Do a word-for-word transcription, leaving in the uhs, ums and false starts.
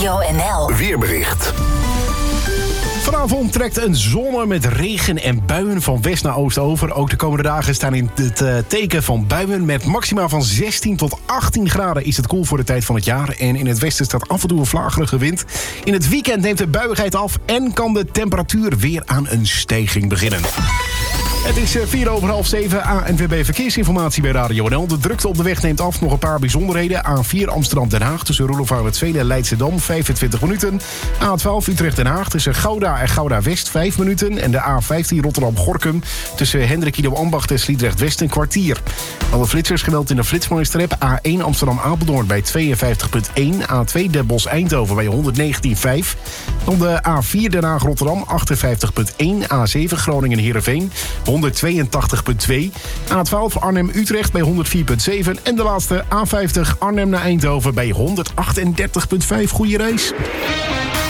Radio N L Weerbericht. Vanavond trekt een zone met regen en buien van west naar oost over. Ook de komende dagen staan in het uh, teken van buien. Met maxima van zestien tot achttien graden is het koel voor de tijd van het jaar. En in het westen staat af en toe een vlagerige wind. In het weekend neemt de buiigheid af en kan de temperatuur weer aan een stijging beginnen. Het is vier over half zeven. A N W B Verkeersinformatie bij Radio N L. De drukte op de weg neemt af. Nog een paar bijzonderheden. A vier Amsterdam-Den Haag tussen Roelofaarderveen en Leidschendam vijfentwintig minuten. A twaalf Utrecht-Den Haag tussen Gouda en Gouda-West vijf minuten. En de A vijftien Rotterdam-Gorkum tussen Hendrikido-Ambacht en Sliedrecht-West een kwartier. Alle flitsers gemeld in de Flitsmeister-app. A één Amsterdam-Apeldoorn bij tweeënvijftig komma één. A twee Den Bosch-Eindhoven bij honderddegentien komma vijf. Dan de A vier Den Haag-Rotterdam achtenvijftig komma één. A zeven Groningen-Heerenveen honderdtweeëntachtig komma twee. A twaalf Arnhem-Utrecht bij honderdvier komma zeven. En de laatste A vijftig Arnhem naar Eindhoven bij honderdachtendertig komma vijf. Goeie reis.